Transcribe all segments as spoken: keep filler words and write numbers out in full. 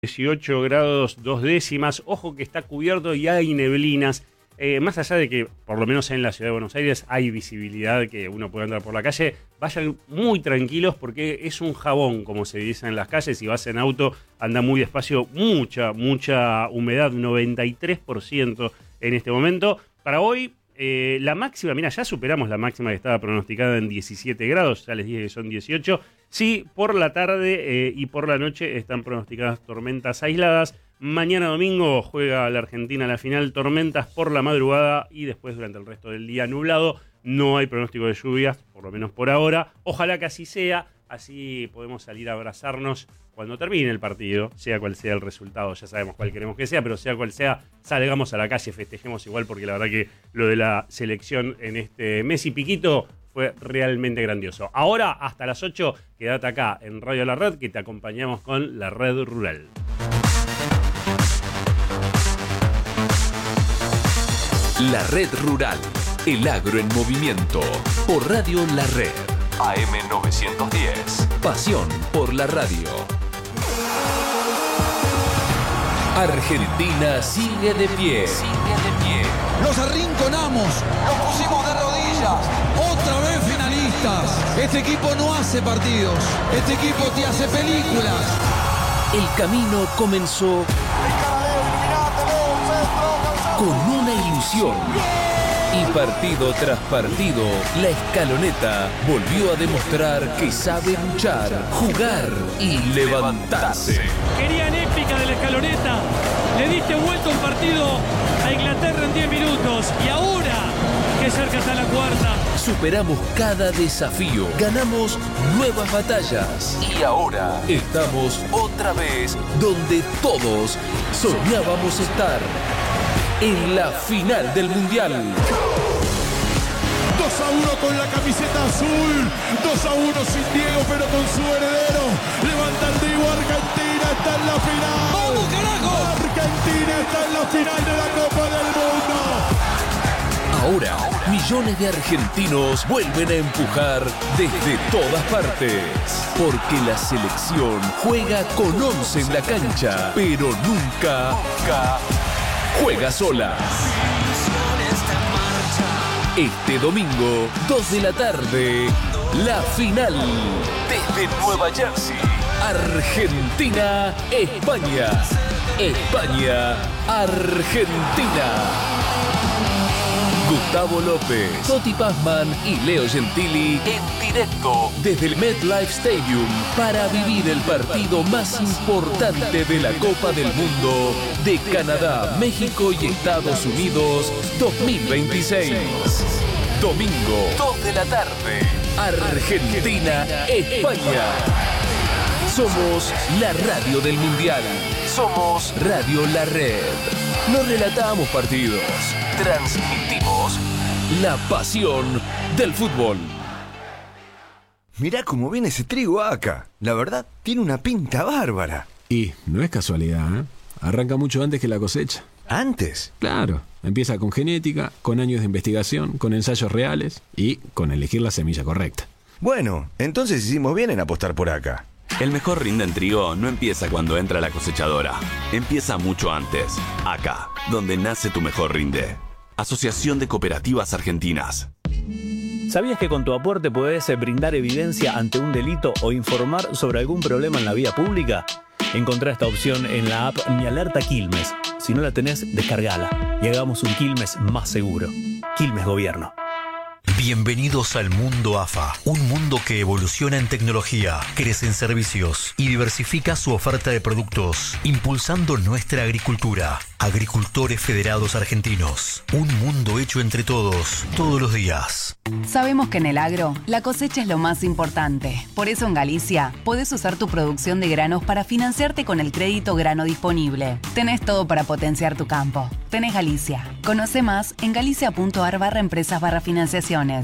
dieciocho grados dos décimas, ojo que está cubierto y hay neblinas. Eh, más allá de que, por lo menos en la ciudad de Buenos Aires, hay visibilidad que uno puede andar por la calle, vayan muy tranquilos porque es un jabón, como se dice en las calles. Si vas en auto, anda muy despacio, mucha, mucha humedad, noventa y tres por ciento en este momento. Para hoy, eh, la máxima, mira, ya superamos la máxima que estaba pronosticada en diecisiete grados, ya les dije que son dieciocho. Sí, por la tarde eh, y por la noche están pronosticadas tormentas aisladas. Mañana domingo juega la Argentina la final, tormentas por la madrugada y después durante el resto del día nublado. No hay pronóstico de lluvias, por lo menos por ahora. Ojalá que así sea, así podemos salir a abrazarnos cuando termine el partido, sea cual sea el resultado. Ya sabemos cuál queremos que sea, pero sea cual sea, salgamos a la calle, festejemos igual, porque la verdad que lo de la selección en este mes y piquito fue realmente grandioso. Ahora, hasta las ocho, quédate acá en Radio La Red, que te acompañamos con La Red Rural. La Red Rural, el agro en movimiento, por Radio La Red. A M novecientos diez. Pasión por la radio. Argentina sigue de pie. Sigue de pie. Los arrinconamos, los pusimos de rodillas. Otra vez finalistas. Este equipo no hace partidos. Este equipo te hace películas. El camino comenzó con una ilusión. Y partido tras partido, la Escaloneta volvió a demostrar que sabe luchar, jugar y levantarse. Querían épica de la Escaloneta. Le diste vuelta un partido a Inglaterra en diez minutos. Y ahora, que cerca está la cuarta. Superamos cada desafío, ganamos nuevas batallas. Y ahora estamos otra vez donde todos soñábamos estar. En la final del Mundial. dos a uno con la camiseta azul. dos a uno sin Diego, pero con su heredero. Levanta el Diego, Argentina está en la final. ¡Vamos, carajo! Argentina está en la final de la Copa del Mundo. Ahora, millones de argentinos vuelven a empujar desde todas partes. Porque la selección juega con once en la cancha, pero nunca... nunca juega sola. Este domingo, dos de la tarde, la final. Desde Nueva Jersey, Argentina, España. España, Argentina. Gustavo López, Toti Pazman y Leo Gentili en directo desde el MetLife Stadium para vivir el partido más importante de la Copa del Mundo de Canadá, México y Estados Unidos dos mil veintiséis. Domingo, dos de la tarde, Argentina, España. Somos la radio del Mundial. Somos Radio La Red. No relatamos partidos, transmitimos la pasión del fútbol. Mirá cómo viene ese trigo acá. La verdad, tiene una pinta bárbara. Y no es casualidad, ¿eh? Arranca mucho antes que la cosecha. ¿Antes? Claro. Empieza con genética, con años de investigación, con ensayos reales y con elegir la semilla correcta. Bueno, entonces hicimos bien en apostar por acá. El mejor rinde en trigo no empieza cuando entra la cosechadora. Empieza mucho antes. Acá, donde nace tu mejor rinde. Asociación de Cooperativas Argentinas. ¿Sabías que con tu aporte podés brindar evidencia ante un delito o informar sobre algún problema en la vía pública? Encontrá esta opción en la app Mi Alerta Quilmes. Si no la tenés, descargala y hagamos un Quilmes más seguro. Quilmes Gobierno. Bienvenidos al mundo A F A, un mundo que evoluciona en tecnología, crece en servicios y diversifica su oferta de productos, impulsando nuestra agricultura. Agricultores Federados Argentinos, un mundo hecho entre todos, todos los días. Sabemos que en el agro, la cosecha es lo más importante. Por eso en Galicia, podés usar tu producción de granos para financiarte con el crédito grano disponible. Tenés todo para potenciar tu campo. Tenés Galicia. Conoce más en galicia.ar barra empresas barra financiaciones.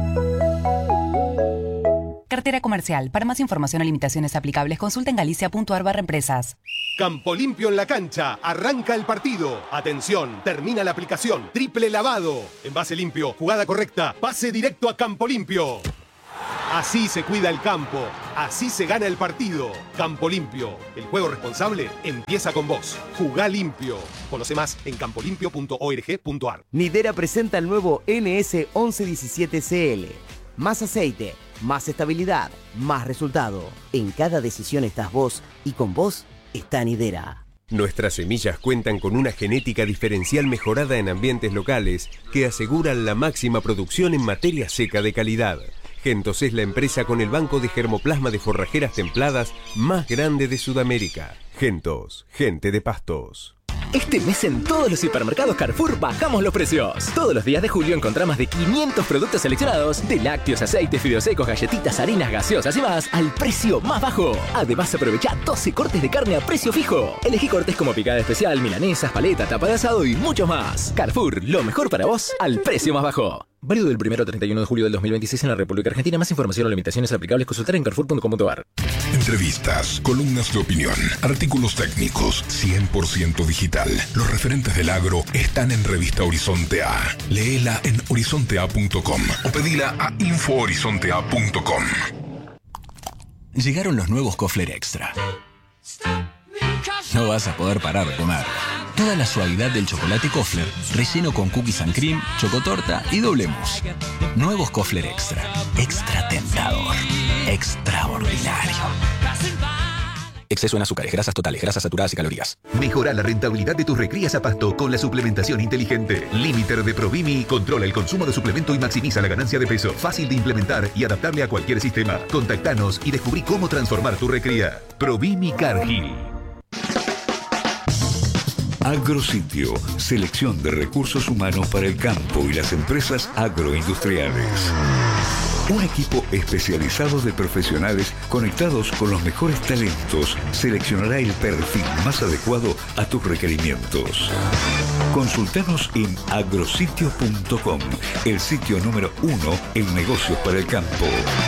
Cartera comercial. Para más información o limitaciones aplicables, consulta en galicia.ar barra empresas. Campo limpio en la cancha. Arranca el partido. Atención, termina la aplicación. Triple lavado. Envase limpio, jugada correcta. Pase directo a Campo Limpio. Así se cuida el campo, así se gana el partido. Campo Limpio, el juego responsable empieza con vos. Jugá limpio. Conoce más en campo limpio punto org punto ar. Nidera presenta el nuevo N S once diecisiete C L. Más aceite, más estabilidad, más resultado. En cada decisión estás vos y con vos está Nidera. Nuestras semillas cuentan con una genética diferencial mejorada en ambientes locales que aseguran la máxima producción en materia seca de calidad. Gentos es la empresa con el banco de germoplasma de forrajeras templadas más grande de Sudamérica. Gentos, gente de pastos. Este mes en todos los hipermercados Carrefour bajamos los precios. Todos los días de julio encontrás más de quinientos productos seleccionados, de lácteos, aceites, fideos secos, galletitas, harinas, gaseosas y más, al precio más bajo. Además, aprovecha doce cortes de carne a precio fijo. Elegí cortes como picada especial, milanesas, paleta, tapa de asado y mucho más. Carrefour, lo mejor para vos al precio más bajo. Válido del primero al treinta y uno de julio del dos mil veintiséis en la República Argentina. Más información o limitaciones aplicables consultar en carrefour punto com punto ar. Entrevistas, columnas de opinión, artículos técnicos, cien por ciento digital. Los referentes del agro están en Revista Horizonte A. Léela en horizonte a punto com o pedila a info horizonte a punto com. Llegaron los nuevos Kofler Extra. No vas a poder parar de comer. Toda la suavidad del chocolate Kofler, relleno con cookies and cream, chocotorta y doble mousse. Nuevos Kofler Extra. Extra tentador. Extraordinario. Exceso en azúcares, grasas totales, grasas saturadas y calorías. Mejora la rentabilidad de tus recrías a pasto con la suplementación inteligente. Limiter de Provimi controla el consumo de suplemento y maximiza la ganancia de peso. Fácil de implementar y adaptable a cualquier sistema. Contactanos y descubrí cómo transformar tu recría. Provimi Cargill. Agrositio, selección de recursos humanos para el campo y las empresas agroindustriales. Un equipo especializado de profesionales conectados con los mejores talentos seleccionará el perfil más adecuado a tus requerimientos. Consultanos en agrositio punto com, el sitio número uno en negocios para el campo.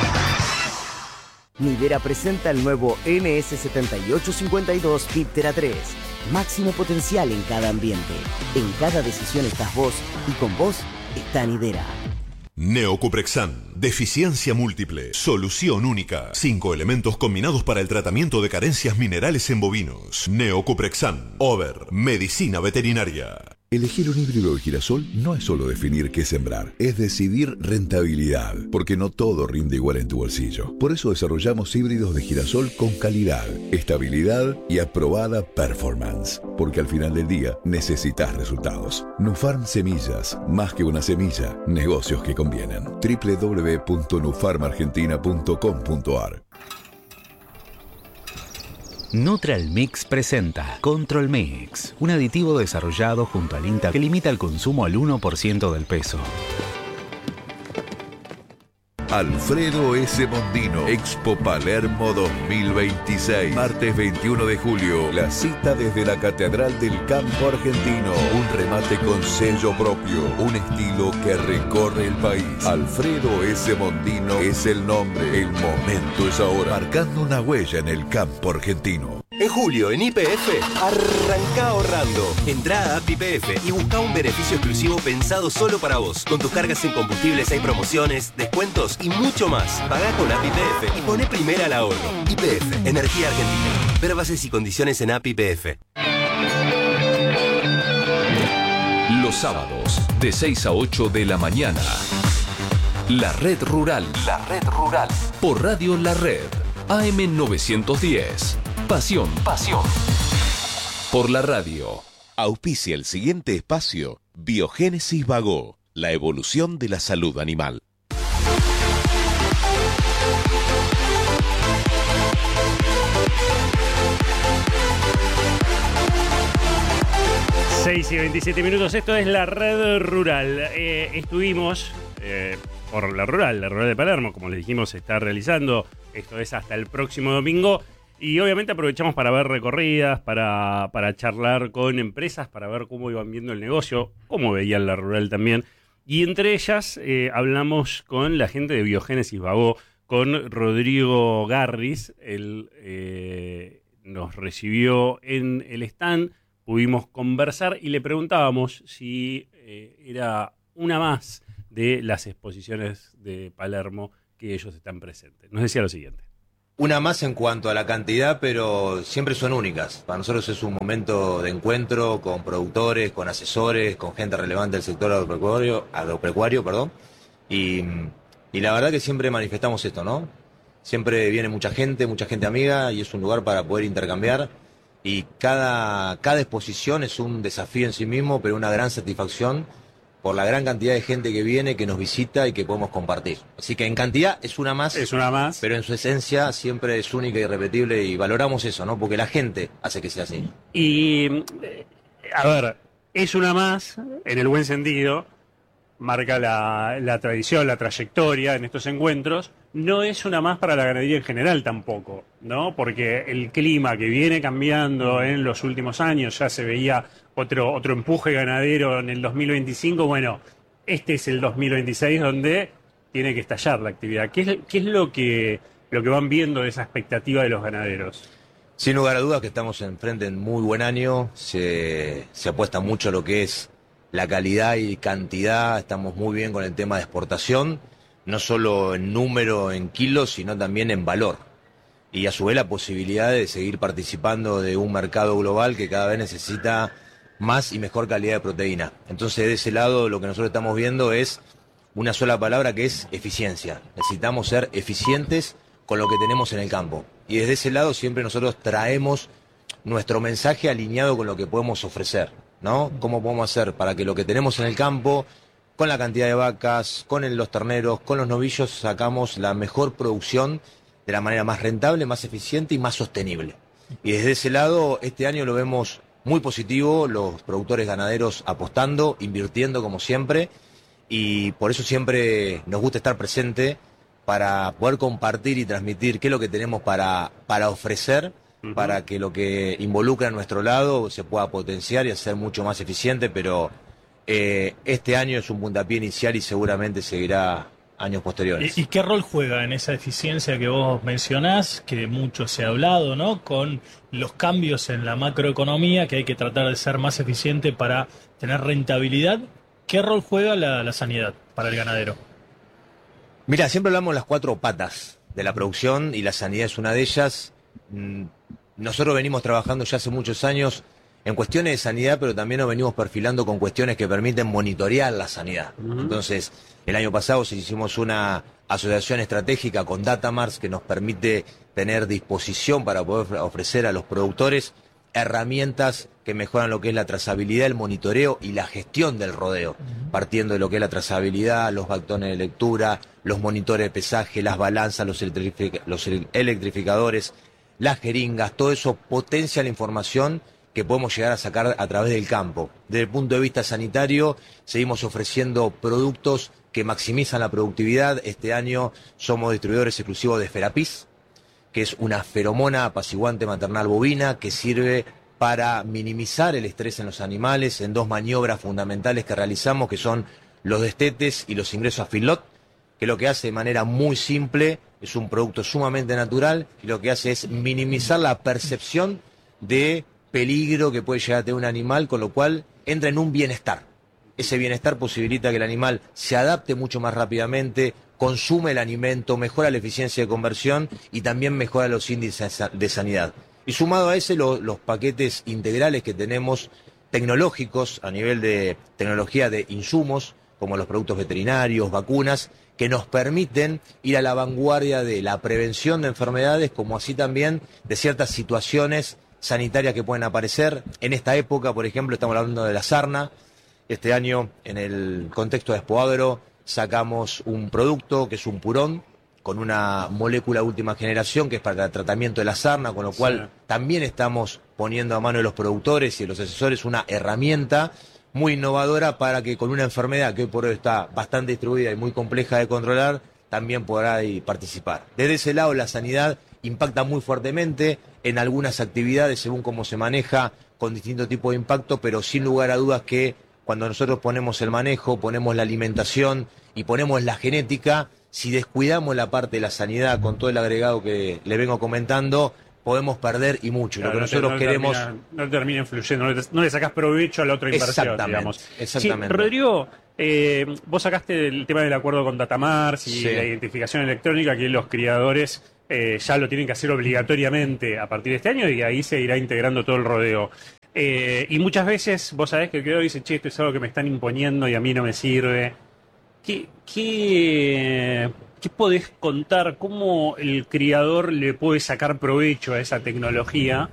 Nidera presenta el nuevo N S setenta y ocho cincuenta y dos Piptera tres. Máximo potencial en cada ambiente. En cada decisión estás vos y con vos está Nidera. Neocuprexan, deficiencia múltiple, solución única. Cinco elementos combinados para el tratamiento de carencias minerales en bovinos. Neocuprexan, Over, medicina veterinaria. Elegir un híbrido de girasol no es solo definir qué sembrar, es decidir rentabilidad, porque no todo rinde igual en tu bolsillo. Por eso desarrollamos híbridos de girasol con calidad, estabilidad y aprobada performance, porque al final del día necesitas resultados. Nufarm Semillas, más que una semilla, negocios que convienen. doble u doble u doble u punto nufarm argentina punto com punto ar. Neutral Mix presenta Control Mix, un aditivo desarrollado junto al INTA que limita el consumo al uno por ciento del peso. Alfredo S. Mondino, Expo Palermo dos mil veintiséis. Martes veintiuno de julio, la cita desde la Catedral del Campo Argentino. Un remate con sello propio, un estilo que recorre el país. Alfredo S. Mondino es el nombre, el momento es ahora, marcando una huella en el campo argentino. En julio, en Y P F, arranca ahorrando. Entrá a App Y P F y busca un beneficio exclusivo pensado solo para vos. Con tus cargas en combustibles hay promociones, descuentos y mucho más. Pagá con App Y P F y poné primera al ahorro. Y P F, Energía Argentina. Ver bases y condiciones en App Y P F. Los sábados, de seis a ocho de la mañana. La Red Rural. La Red Rural. Por Radio La Red. A M novecientos diez. Pasión. Pasión. Por la radio. Auspicia el siguiente espacio. Biogénesis Vago. La evolución de la salud animal. seis y veintisiete minutos, esto es la Red Rural. Eh, estuvimos eh, por la Rural, la Rural de Palermo, como les dijimos, se está realizando. Esto es hasta el próximo domingo. Y obviamente aprovechamos para ver recorridas, para, para charlar con empresas, para ver cómo iban viendo el negocio, cómo veían la Rural también. Y entre ellas eh, hablamos con la gente de Biogénesis Vago, con Rodrigo Garris. Él eh, nos recibió en el stand, pudimos conversar y le preguntábamos si eh, era una más de las exposiciones de Palermo que ellos están presentes. Nos decía lo siguiente. Una más en cuanto a la cantidad, pero siempre son únicas. Para nosotros es un momento de encuentro con productores, con asesores, con gente relevante del sector agropecuario, agropecuario perdón. Y, y la verdad que siempre manifestamos esto, ¿no? Siempre viene mucha gente, mucha gente amiga, y es un lugar para poder intercambiar. Y cada, cada exposición es un desafío en sí mismo, pero una gran satisfacción por la gran cantidad de gente que viene, que nos visita y que podemos compartir. Así que en cantidad es una más. Es una más. Pero en su esencia siempre es única y irrepetible, y valoramos eso, ¿no? Porque la gente hace que sea así. Y, a ver, es una más, en el buen sentido, marca la, la tradición, la trayectoria en estos encuentros. No es una más para la ganadería en general tampoco, ¿no? Porque el clima que viene cambiando en los últimos años, ya se veía otro, otro empuje ganadero en el dos mil veinticinco, bueno, este es el dos mil veintiséis donde tiene que estallar la actividad. ¿Qué es, qué es lo que, lo que van viendo de esa expectativa de los ganaderos? Sin lugar a dudas que estamos enfrente en muy buen año, se, se apuesta mucho a lo que es la calidad y cantidad, estamos muy bien con el tema de exportación, no solo en número, en kilos, sino también en valor. Y a su vez la posibilidad de seguir participando de un mercado global que cada vez necesita más y mejor calidad de proteína. Entonces, de ese lado, lo que nosotros estamos viendo es una sola palabra, que es eficiencia. Necesitamos ser eficientes con lo que tenemos en el campo. Y desde ese lado siempre nosotros traemos nuestro mensaje alineado con lo que podemos ofrecer, ¿no? ¿Cómo podemos hacer para que lo que tenemos en el campo, con la cantidad de vacas, con el, los terneros, con los novillos, sacamos la mejor producción de la manera más rentable, más eficiente y más sostenible? Y desde ese lado, este año lo vemos muy positivo, los productores ganaderos apostando, invirtiendo como siempre, y por eso siempre nos gusta estar presente para poder compartir y transmitir qué es lo que tenemos para, para ofrecer, uh-huh. para que lo que involucra a nuestro lado se pueda potenciar y hacer mucho más eficiente, pero eh, este año es un puntapié inicial y seguramente seguirá años posteriores. ¿Y, y qué rol juega en esa eficiencia que vos mencionás, que mucho se ha hablado, ¿no? Con los cambios en la macroeconomía, que hay que tratar de ser más eficiente para tener rentabilidad. ¿Qué rol juega la, la sanidad para el ganadero? Mira, siempre hablamos de las cuatro patas de la producción y la sanidad es una de ellas. Nosotros venimos trabajando ya hace muchos años en cuestiones de sanidad, pero también nos venimos perfilando con cuestiones que permiten monitorear la sanidad. Uh-huh. Entonces, el año pasado hicimos una asociación estratégica con Datamars que nos permite tener disposición para poder ofrecer a los productores herramientas que mejoran lo que es la trazabilidad, el monitoreo y la gestión del rodeo, uh-huh. partiendo de lo que es la trazabilidad, los bactones de lectura, los monitores de pesaje, las balanzas, los, electrific- los electrificadores, las jeringas, todo eso potencia la información que podemos llegar a sacar a través del campo. Desde el punto de vista sanitario, seguimos ofreciendo productos que maximizan la productividad. Este año somos distribuidores exclusivos de Ferapis, que es una feromona apaciguante maternal bovina que sirve para minimizar el estrés en los animales en dos maniobras fundamentales que realizamos, que son los destetes y los ingresos a feedlot, que lo que hace de manera muy simple, es un producto sumamente natural, y lo que hace es minimizar la percepción de peligro que puede llegar a tener un animal, con lo cual entra en un bienestar. Ese bienestar posibilita que el animal se adapte mucho más rápidamente, consume el alimento, mejora la eficiencia de conversión y también mejora los índices de sanidad. Y sumado a ese, lo, los paquetes integrales que tenemos tecnológicos a nivel de tecnología de insumos, como los productos veterinarios, vacunas, que nos permiten ir a la vanguardia de la prevención de enfermedades, como así también de ciertas situaciones sanitarias que pueden aparecer. En esta época, por ejemplo, estamos hablando de la sarna. Este año, en el contexto de Expoagro, sacamos un producto que es un purón con una molécula última generación que es para el tratamiento de la sarna, con lo cual sí. también estamos poniendo a mano de los productores y de los asesores una herramienta muy innovadora para que con una enfermedad que hoy por hoy está bastante distribuida y muy compleja de controlar, también podrá participar. Desde ese lado, la sanidad impacta muy fuertemente en algunas actividades según cómo se maneja, con distintos tipos de impacto, pero sin lugar a dudas que cuando nosotros ponemos el manejo, ponemos la alimentación y ponemos la genética, si descuidamos la parte de la sanidad con todo el agregado que le vengo comentando, podemos perder y mucho. Claro, lo que no nosotros te, no queremos... Termina, no termina influyendo, no le, no le sacas provecho a la otra inversión, exactamente, digamos. Exactamente. Sí, Rodrigo, Eh, vos sacaste el tema del acuerdo con Datamars y Sí. la identificación electrónica, que los criadores eh, ya lo tienen que hacer obligatoriamente a partir de este año, y ahí se irá integrando todo el rodeo. Eh, y muchas veces vos sabés que el criador dice, che, esto es algo que me están imponiendo y a mí no me sirve. ¿Qué, qué, qué podés contar? ¿Cómo el criador le puede sacar provecho a esa tecnología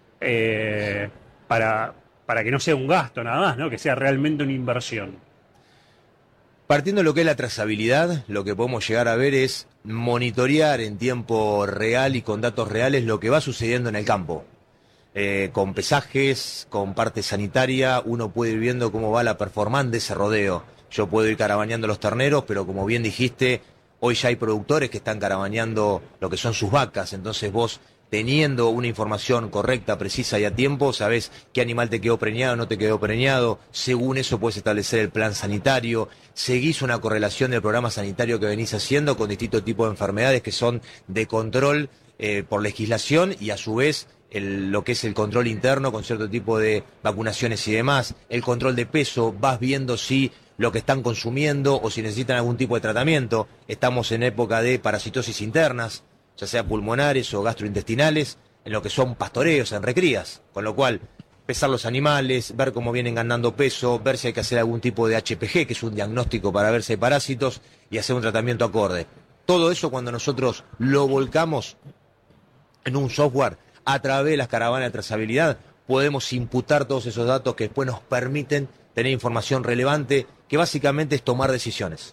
eh, para, para que no sea un gasto nada más, ¿no? Que sea realmente una inversión? Partiendo de lo que es la trazabilidad, lo que podemos llegar a ver es monitorear en tiempo real y con datos reales lo que va sucediendo en el campo. Eh, con pesajes, con parte sanitaria, uno puede ir viendo cómo va la performance de ese rodeo. Yo puedo ir caravaneando los terneros, pero como bien dijiste, hoy ya hay productores que están caravaneando lo que son sus vacas, entonces vos, teniendo una información correcta, precisa y a tiempo, sabés qué animal te quedó preñado, no te quedó preñado, según eso puedes establecer el plan sanitario, seguís una correlación del programa sanitario que venís haciendo con distintos tipos de enfermedades que son de control eh, por legislación y a su vez el, lo que es el control interno con cierto tipo de vacunaciones y demás, el control de peso, vas viendo si lo que están consumiendo o si necesitan algún tipo de tratamiento. Estamos en época de parasitosis internas, ya sea pulmonares o gastrointestinales, en lo que son pastoreos, en recrías, con lo cual pesar los animales, ver cómo vienen ganando peso, ver si hay que hacer algún tipo de H P G, que es un diagnóstico para ver si hay parásitos, y hacer un tratamiento acorde. Todo eso cuando nosotros lo volcamos en un software a través de las caravanas de trazabilidad, podemos imputar todos esos datos que después nos permiten tener información relevante, que básicamente es tomar decisiones.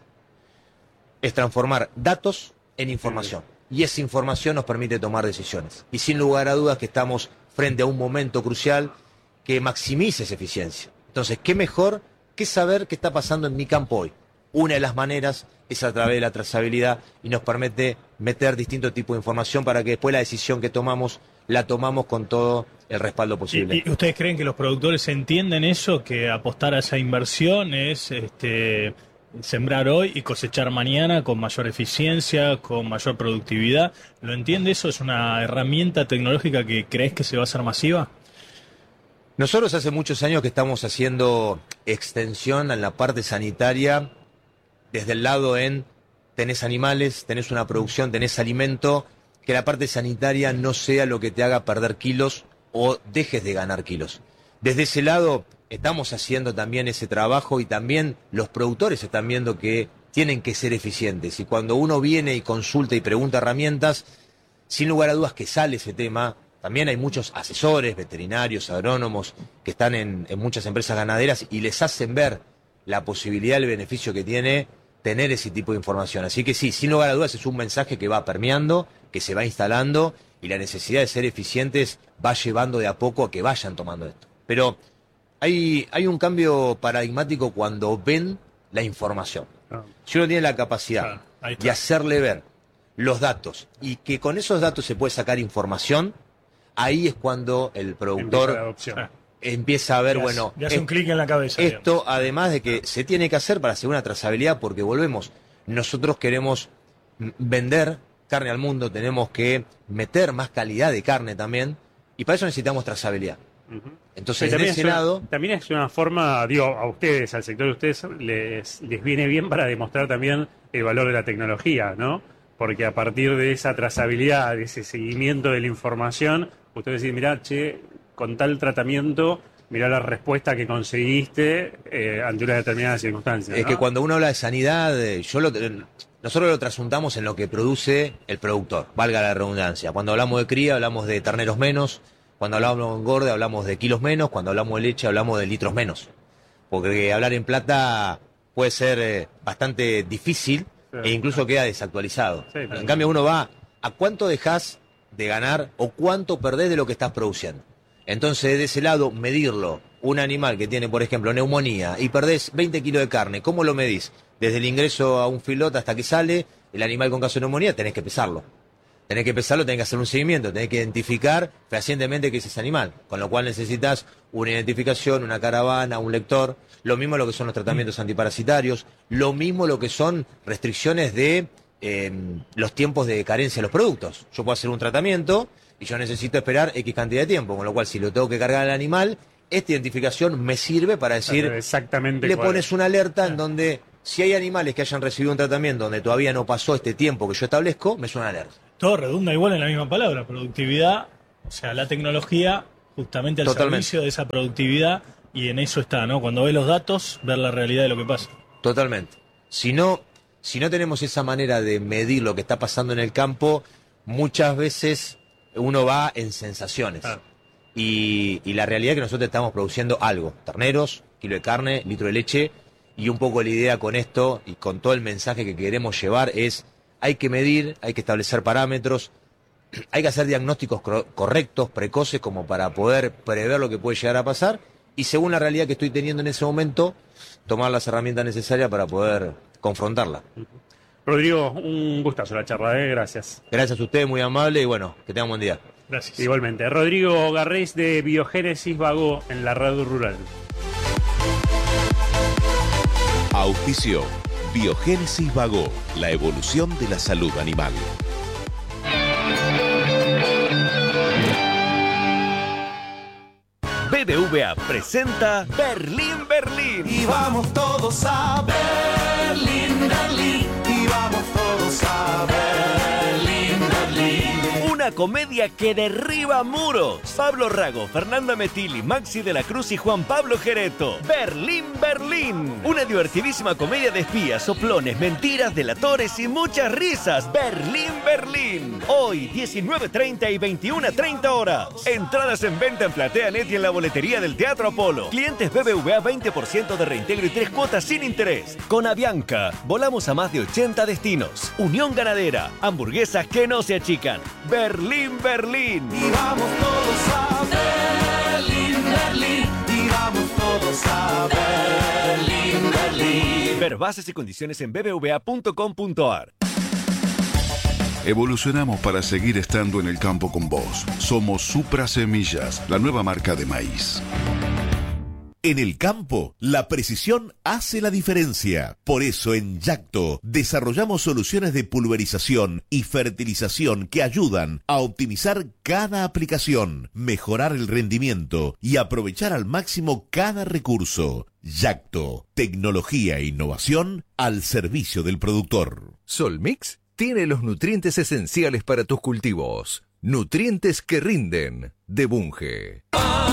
Es transformar datos en información. Y esa información nos permite tomar decisiones. Y sin lugar a dudas que estamos frente a un momento crucial que maximice esa eficiencia. Entonces, ¿qué mejor que saber qué está pasando en mi campo hoy? Una de las maneras es a través de la trazabilidad y nos permite meter distintos tipos de información para que después la decisión que tomamos la tomamos con todo el respaldo posible. ¿Y, y ustedes creen que los productores entienden eso, que apostar a esa inversión es este, sembrar hoy y cosechar mañana con mayor eficiencia, con mayor productividad? ¿Lo entiende eso? ¿Es una herramienta tecnológica que crees que se va a hacer masiva? Nosotros hace muchos años que estamos haciendo extensión en la parte sanitaria, desde el lado en tenés animales, tenés una producción, tenés alimento, que la parte sanitaria no sea lo que te haga perder kilos o dejes de ganar kilos. Desde ese lado estamos haciendo también ese trabajo y también los productores están viendo que tienen que ser eficientes. Y cuando uno viene y consulta y pregunta herramientas, sin lugar a dudas que sale ese tema. También hay muchos asesores, veterinarios, agrónomos, que están en, en muchas empresas ganaderas y les hacen ver la posibilidad, el beneficio que tiene tener ese tipo de información. Así que sí, sin lugar a dudas es un mensaje que va permeando, que se va instalando y la necesidad de ser eficientes va llevando de a poco a que vayan tomando esto. Pero hay, hay un cambio paradigmático cuando ven la información. Si uno tiene la capacidad de hacerle ver los datos y que con esos datos se puede sacar información, ahí es cuando el productor empieza a ver, ya bueno, ya hace un clic en la cabeza. Esto, digamos. además de que se tiene que hacer para hacer una trazabilidad, porque volvemos, nosotros queremos vender carne al mundo, tenemos que meter más calidad de carne también, y para eso necesitamos trazabilidad. Entonces, también de ese es una, lado... también es una forma, digo, a ustedes, al sector de ustedes, les, les viene bien para demostrar también el valor de la tecnología, ¿no? Porque a partir de esa trazabilidad, de ese seguimiento de la información, ustedes dicen, mirá, che, con tal tratamiento, mirá la respuesta que conseguiste eh, ante una determinada circunstancia. Es ¿no? que cuando uno habla de sanidad, eh, yo lo, nosotros lo trasuntamos en lo que produce el productor, valga la redundancia. Cuando hablamos de cría, hablamos de terneros menos, cuando hablamos de engorde, hablamos de kilos menos, cuando hablamos de leche, hablamos de litros menos. Porque hablar en plata puede ser eh, bastante difícil sí, e incluso queda desactualizado. Sí, en cambio, uno va a cuánto dejás de ganar o cuánto perdés de lo que estás produciendo. Entonces, de ese lado, medirlo. Un animal que tiene, por ejemplo, neumonía y perdés veinte kilos de carne, ¿cómo lo medís? Desde el ingreso a un filot hasta que sale, el animal con caso de neumonía, tenés que pesarlo. Tenés que pesarlo, tenés que hacer un seguimiento, tenés que identificar fehacientemente que es ese animal. Con lo cual necesitas una identificación, una caravana, un lector. Lo mismo lo que son los tratamientos antiparasitarios. Lo mismo lo que son restricciones de eh, los tiempos de carencia de los productos. Yo puedo hacer un tratamiento y yo necesito esperar X cantidad de tiempo, con lo cual si lo tengo que cargar al animal, esta identificación me sirve para decir, exactamente le cuál. pones una alerta en donde si hay animales que hayan recibido un tratamiento donde todavía no pasó este tiempo que yo establezco, me suena alerta. Todo redunda igual en la misma palabra, productividad, o sea, la tecnología justamente al Totalmente. servicio de esa productividad, y en eso está, ¿no? Cuando ves los datos, ver la realidad de lo que pasa. Totalmente. Si no, si no tenemos esa manera de medir lo que está pasando en el campo, muchas veces uno va en sensaciones. Ah. Y, y la realidad es que nosotros estamos produciendo algo. Terneros, kilo de carne, litro de leche, y un poco la idea con esto y con todo el mensaje que queremos llevar es, hay que medir, hay que establecer parámetros, hay que hacer diagnósticos cor- correctos, precoces, como para poder prever lo que puede llegar a pasar, y según la realidad que estoy teniendo en ese momento, tomar las herramientas necesarias para poder confrontarla. Rodrigo, un gustazo la charla, ¿eh? Gracias. Gracias a ustedes, muy amable, y bueno, que tengan buen día. Gracias. Igualmente. Rodrigo Garrés de Biogénesis Vago en la radio rural. Auspicio. Biogénesis Vago, la evolución de la salud animal. B B V A presenta Berlín, Berlín. Y vamos todos a Berlín, Berlín. Y vamos todos a Berlín, Berlín. Una comedia que derriba muros. Pablo Rago, Fernanda Metilli, Maxi de la Cruz y Juan Pablo Gereto. Berlín, Berlín. Una divertidísima comedia de espías, soplones, mentiras, delatores y muchas risas. Berlín, Berlín. Hoy, diecinueve treinta y veintiuna treinta horas. Entradas en venta en PlateaNet y en la boletería del Teatro Apolo. Clientes B B V A veinte por ciento de reintegro y tres cuotas sin interés. Con Avianca, volamos a más de ochenta destinos. Unión Ganadera, hamburguesas que no se achican. Berlín, Berlín. Y vamos todos a Berlín, Berlín. Y vamos todos a Berlín, Berlín. Ver bases y condiciones en b b v a punto com punto a r. Evolucionamos para seguir estando en el campo con vos. Somos Supra Semillas, la nueva marca de maíz. En el campo, la precisión hace la diferencia. Por eso en Yacto desarrollamos soluciones de pulverización y fertilización que ayudan a optimizar cada aplicación, mejorar el rendimiento y aprovechar al máximo cada recurso. Yacto, tecnología e innovación al servicio del productor. Solmix tiene los nutrientes esenciales para tus cultivos. Nutrientes que rinden, de Bunge.